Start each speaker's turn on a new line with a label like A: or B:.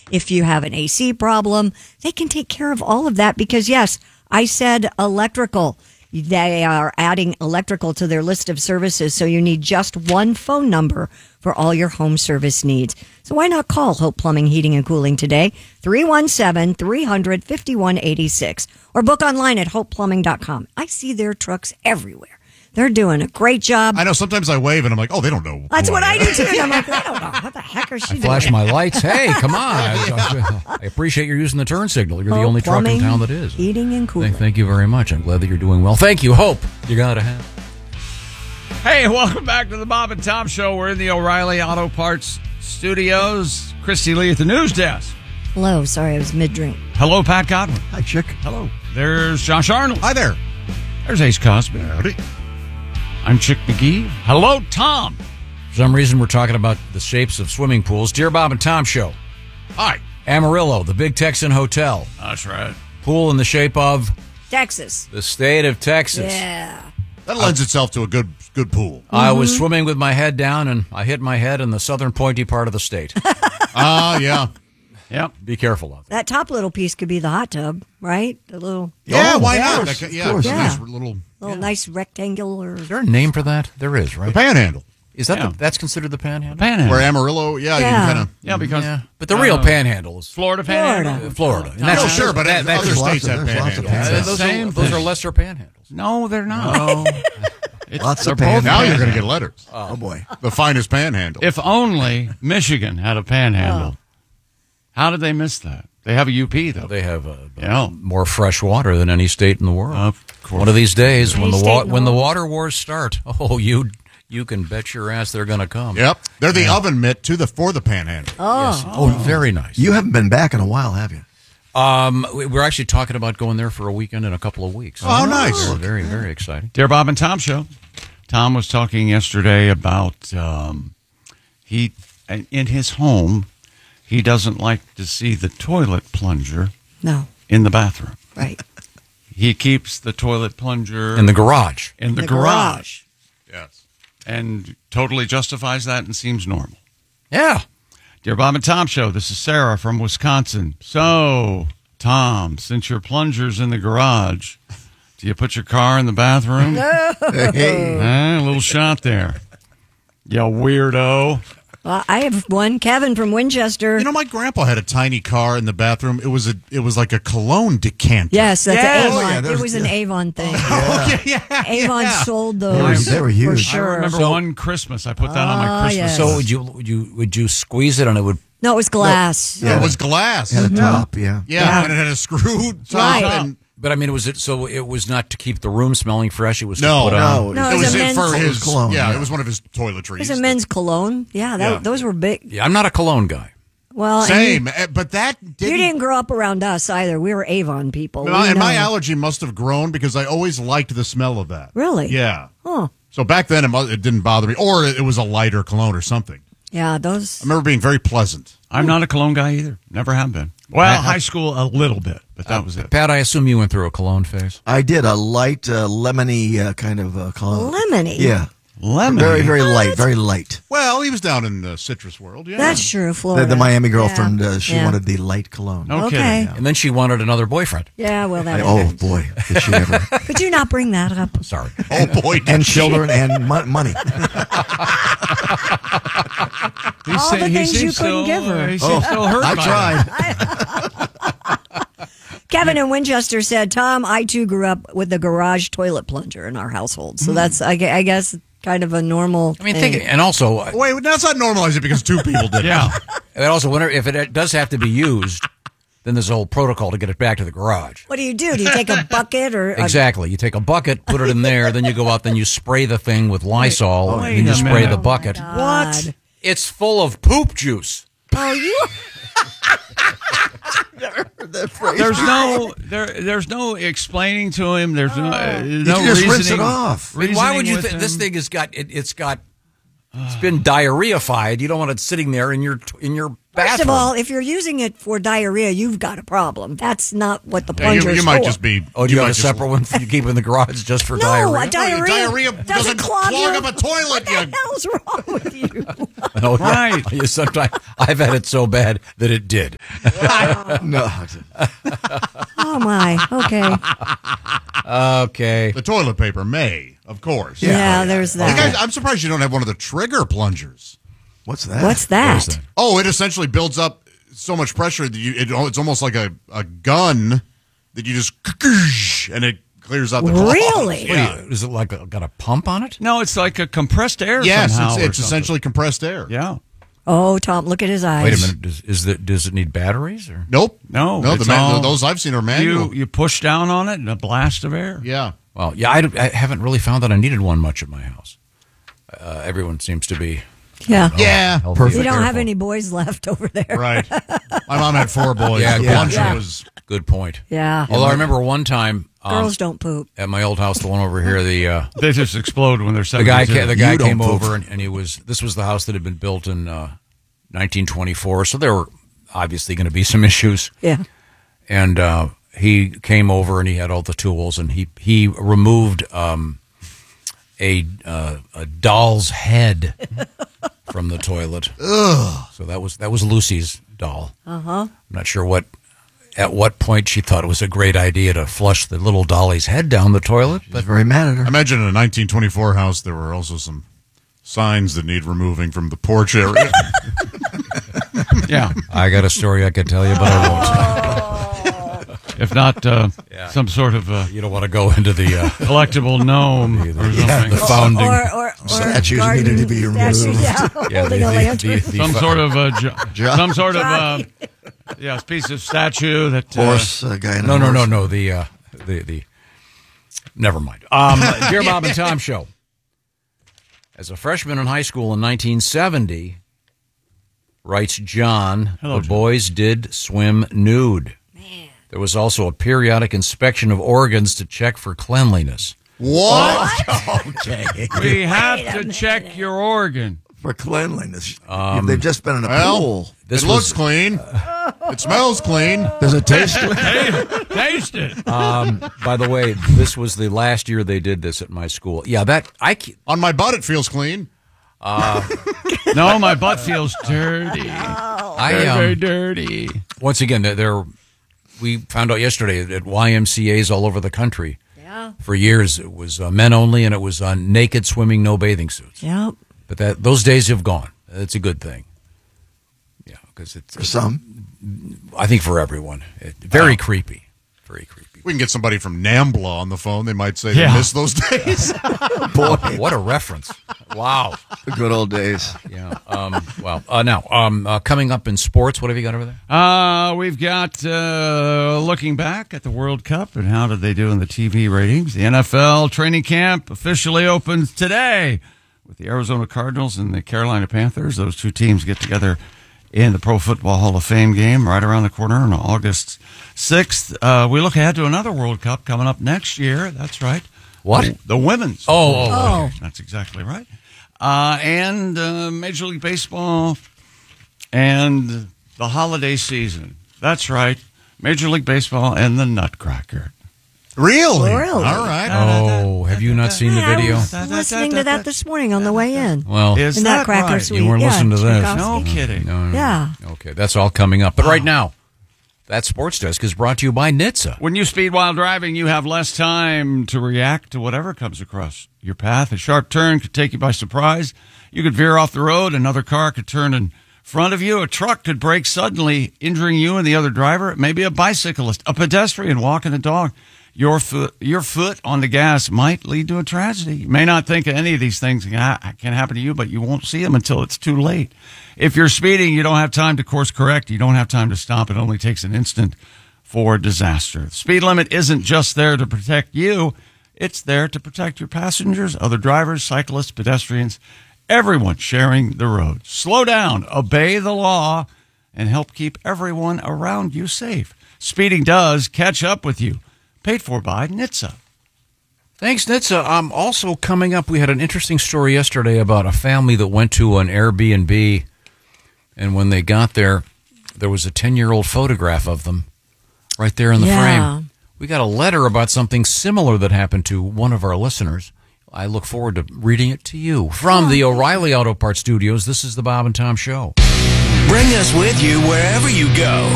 A: If you have an AC problem, they can take care of all of that because, yes, I said electrical. They are adding electrical to their list of services, so you need just one phone number for all your home service needs. So why not call Hope Plumbing, Heating, and Cooling today, 317-300-5186, or book online at hopeplumbing.com. I see their trucks everywhere. They're doing a great job.
B: I know. Sometimes I wave and I'm like, oh, they don't know.
A: That's what I do too. And I'm like, I don't know. What the heck are she doing?
C: Flash my lights. Hey, come on. I appreciate you using the turn signal. You're the only truck in town that is.
A: Heating and cooling.
C: Thank you very much. I'm glad that you're doing well. Thank you. Hope. You got to have.
D: Hey, welcome back to the Bob and Tom Show. We're in the O'Reilly Auto Parts studios. Christy Lee at the news desk.
A: Hello. Sorry, I was mid-drink.
D: Hello, Pat Godwin.
E: Hi, Chick.
D: Hello. There's Josh Arnold.
B: Hi there.
D: There's Ace Cosby.
B: Howdy.
D: I'm Chick McGee. Hello, Tom.
C: For some reason, we're talking about the shapes of swimming pools. Dear Bob and Tom Show.
D: Hi.
C: Amarillo, the Big Texan Hotel.
D: That's right.
C: Pool in the shape of
A: Texas.
C: the state of Texas.
A: Yeah.
B: That lends itself to a good pool.
C: I was swimming with my head down, and I hit my head in the southern pointy part of the state.
B: Yeah.
D: Yep.
C: Be careful out there.
A: That top little piece could be the hot tub, right? The little
B: Yeah, why
A: yeah.
B: not?
E: Of
B: Yeah,
E: course.
B: it's a
A: Yeah.
B: nice little
A: nice rectangular.
C: Is there a name for that? There is, right?
B: the panhandle.
C: Is that
D: Yeah.
C: that's considered the panhandle?
D: Panhandle.
B: Where Amarillo, you
A: Yeah.
B: can kind of.
D: Yeah, because
C: But the real panhandle is
D: Florida Panhandle.
C: Florida. And
B: Oh, sure, but
C: that-
B: other
C: that's-
B: states have
E: there's lots of
B: panhandles.
E: panhandles.
C: those are lesser panhandles.
D: No, they're not.
E: Lots of
D: they're both
B: Now you're going to
D: panhandles.
B: get letters.
E: Oh, boy.
B: The finest panhandle.
D: If only Michigan had a panhandle. How did they miss that? They have a UP, though.
C: They have
D: Yeah.
C: more fresh water than any state in the world.
D: Of course.
C: One of these days,
A: Any
C: when the
A: state in the
C: when the
A: world.
C: water wars start, you can bet your ass they're going to come.
B: Yep. They're the oven mitt for the panhandle.
C: Yes. Oh, very nice.
E: You haven't been back in a while, have you?
C: We're actually talking about going there for a weekend in a couple of weeks.
B: Oh, nice.
C: Very, very exciting.
D: Dear Bob and Tom Show. Tom was talking yesterday about in his home, he doesn't like to see the toilet plunger
A: No,
D: in the bathroom.
A: right.
D: He keeps the toilet plunger
C: In the garage.
D: in the
A: The
D: garage
B: Yes.
D: and totally justifies that and seems normal.
C: Yeah.
D: Dear Bob and Tom Show, this is Sarah from Wisconsin. So, Tom, since your plunger's in the garage, do you put your car in the bathroom?
E: Hey.
D: A little shot there. You weirdo.
A: Well, I have one. Kevin from Winchester.
B: You know, my grandpa had a tiny car in the bathroom. It was like a cologne decanter.
A: Yes, that's
D: Yes.
A: Avon.
E: Oh, yeah,
A: it
E: there's-
A: was an Avon thing.
B: yeah.
A: Avon sold those.
E: They were
A: for
E: huge.
A: sure.
D: I remember one Christmas, I put that on my Christmas
A: yes.
C: So
D: list.
C: would you squeeze it and it would?
A: No, it was glass.
E: Yeah.
B: It was glass.
E: Had a top, yeah.
B: Yeah, and it had a screw top.
A: Right.
B: And
C: But I mean, was it so? It was not to keep the room smelling fresh. It was
B: No.
C: to put on.
E: No.
A: No,
B: it
A: it was
B: was
A: a
B: in
A: men's,
B: for
E: It
B: his
E: was cologne,
B: Yeah,
E: yeah.
B: it was one of his toiletries.
A: it was a men's cologne. Yeah,
B: Yeah.
A: those were big.
C: Yeah, I'm not a cologne guy.
A: Well, and
B: Same, but that
A: You
B: didn't.
A: didn't grow up around us either. We were Avon people. We
B: And my
A: know.
B: allergy must have grown because I always liked the smell of that.
A: Really?
B: Yeah.
A: Huh.
B: So back then it didn't bother me, or it was a lighter cologne or something.
A: Yeah, those.
B: I remember being very pleasant.
D: I'm not a cologne guy either. Never have been. Well, high school a little bit, but that was it.
C: Pat, I assume you went through a cologne phase.
E: I did a light, lemony kind of cologne.
A: Lemony?
E: Yeah.
D: Lemon.
E: Very, very light. Very light.
B: Well, he was down in the citrus world. Yeah,
A: That's true,
E: The,
A: Florida.
E: Miami girlfriend, she
A: Yeah.
E: wanted the light cologne.
D: No
A: Okay.
D: kidding.
C: And then she wanted another boyfriend.
A: Yeah, well, that.
E: Oh,
A: happens.
E: boy. Did she ever.
A: Could you not bring that up?
C: Sorry.
B: Oh boy,
E: And children and money.
A: All the things you couldn't give her.
D: He seems still hurt
E: I
D: by
E: tried.
A: Kevin in Winchester said, Tom, I too grew up with the garage toilet plunger in our household. So that's, I guess, kind of a normal
C: I mean,
A: thing.
C: think, and also,
B: Wait, that's not normalize it because two people did
D: it. Yeah.
C: and also, if it does have to be used, then there's a whole protocol to get it back to the garage.
A: What do? You take a bucket or
C: Exactly. You take a bucket, put it in there, then you go out, then you spray the thing with Lysol, and then you
D: a
C: spray
D: minute.
C: the bucket.
A: God.
C: It's full of poop juice.
A: Oh, you.
D: There's no explaining to him. There's no
E: You
D: no
E: can just rinse
D: reasoning.
E: it off.
C: I mean, why would you
D: reasoning
C: think
D: with
C: this
D: him.
C: thing it's been diarrheified? You don't want it sitting there in your
A: First of
C: bathroom.
A: all, if you're using it for diarrhea, you've got a problem. That's not what the
B: Yeah,
A: plunger
B: you
A: is
B: might
A: for.
B: just be.
C: Oh, do you have
B: might
C: a
B: just-
C: separate one you keep in the garage just for
A: No,
C: diarrhea?
A: a diarrhea,
B: Diarrhea doesn't clog
A: your-
B: up a toilet.
A: What the hell's wrong with you?
C: No,
D: Right.
C: Yeah, sometimes I've had it so bad that it did.
E: No.
A: Oh my. Okay.
C: Okay.
B: The toilet paper may, of course.
A: Yeah, there's
B: You
A: that.
B: guys, I'm surprised you don't have one of the trigger plungers.
E: What's that?
A: What's that?
B: Oh, it essentially builds up so much pressure that it's almost like a gun that you just and it clears out the clogs.
A: Really?
B: Yeah.
C: Is it like got a pump on it?
D: No, it's like a compressed air.
B: Yes,
D: somehow or
B: it's
D: something.
B: essentially compressed air.
D: Yeah.
A: Oh, Tom, look at his eyes.
C: Wait a minute. Does it need batteries or?
B: Nope.
D: No,
B: No.
D: it's all-
B: Those I've seen are manual.
D: You push down on it and a blast of air.
B: Yeah.
C: Well, yeah, I haven't really found that I needed one much at my house. Everyone seems to be.
A: Yeah.
B: Yeah.
C: healthy
E: Perfect.
A: You don't have
C: careful.
A: any boys left over there.
B: Right. My mom had 4 boys.
C: Yeah,
B: The
C: yeah.
B: plunger
A: Yeah.
B: was.
C: Good point.
A: Yeah.
C: Although I remember one time
A: Girls don't poop.
C: at my old house, the one over here, the
D: They just explode when they're
C: the guy
D: 72.
C: the guy
E: You don't
C: came
E: poop.
C: over and he was this was the house that had been built in 1924, so there were obviously going to be some issues.
A: Yeah.
C: And he came over and he had all the tools and he removed a doll's head from the toilet. Ugh. So that was Lucy's doll. I'm not sure at what point she thought it was a great idea to flush the little dolly's head down the toilet.
E: But very mad at her.
B: I imagine in a 1924 house, there were also some signs that need removing from the porch area.
D: Yeah.
C: I got a story I could tell you, but I won't.
D: If not some sort of
C: You don't want to go into the
D: collectible gnome or something.
C: the founding.
A: Or
E: Statues
A: garden
E: needed to be
A: statue,
E: removed.
A: Yeah. Holding a lantern.
D: Some sort of some sort of piece of statue that
E: Horse guy in a
C: No.
E: horse.
C: The never mind. Dear Bob and Tom show. As a freshman in high school in 1970, writes John,
D: Hello,
C: the
D: John.
C: boys did swim nude. There was also a periodic inspection of organs to check for cleanliness.
B: What?
E: Okay.
D: we have to check your organ.
E: For cleanliness. If they've just been in a pool.
C: This
B: It looks clean. It smells clean.
E: Does it taste good?
D: Taste it.
C: By the way, this was the last year they did this at my school. Yeah,
B: On my butt, it feels clean.
D: No, my butt feels dirty. Very dirty.
C: once again, we found out yesterday that YMCA's all over the country.
A: Yeah.
C: For years, it was men only, and it was naked swimming, no bathing suits.
A: Yep.
C: But those days have gone. It's a good thing. Yeah, because it's
E: For some.
C: I think for everyone, very creepy, very creepy.
B: We can get somebody from NAMBLA on the phone. They might say
D: Yeah.
B: they miss those days.
E: Boy,
C: What a reference! Wow.
E: the good old days.
C: Yeah. Now, coming up in sports, what have you got over there?
D: We've got looking back at the World Cup and how did they do in the TV ratings. The NFL training camp officially opens today with the Arizona Cardinals and the Carolina Panthers. Those two teams get together in the Pro Football Hall of Fame game right around the corner on August 6th. We look ahead to another World Cup coming up next year. That's right.
C: What?
D: The women's.
C: Oh.
D: That's exactly right. And Major League Baseball and the holiday season. That's right. Major League Baseball and the Nutcracker.
B: Really?
A: Really?
B: All right.
C: Oh, have you not seen the
A: Yeah,
C: video?
A: I was listening to that this morning on the way in.
C: Well,
D: Is
A: The
D: that
A: Nutcracker
D: right?
A: Suite.
C: you weren't
A: Yeah,
C: listening to this.
A: Tchaikovsky.
D: No kidding.
C: No.
A: Yeah.
C: Okay, that's all coming up. But right now, that sports desk is brought to you by NHTSA.
D: When you speed while driving, you have less time to react to whatever comes across your path. A sharp turn could take you by surprise. You could veer off the road. Another car could turn in front of you. A truck could brake suddenly, injuring you and the other driver. Maybe a bicyclist, a pedestrian walking a dog. Your foot on the gas might lead to a tragedy. You may not think any of these things can happen to you, but you won't see them until it's too late. If you're speeding, you don't have time to course correct. You don't have time to stop. It only takes an instant for disaster. The speed limit isn't just there to protect you. It's there to protect your passengers, other drivers, cyclists, pedestrians, everyone sharing the road. Slow down, obey the law, and help keep everyone around you safe. Speeding does catch up with you. Paid for by NHTSA.
C: Thanks, NHTSA. Also coming up, we had an interesting story yesterday about a family that went to an Airbnb, And when they got there, there was a 10-year-old photograph of them right there in the frame. We got a letter about something similar that happened to one of our listeners. I look forward to reading it to you. From the O'Reilly Auto Parts Studios, this is the Bob and Tom Show.
F: Bring us with you wherever you go.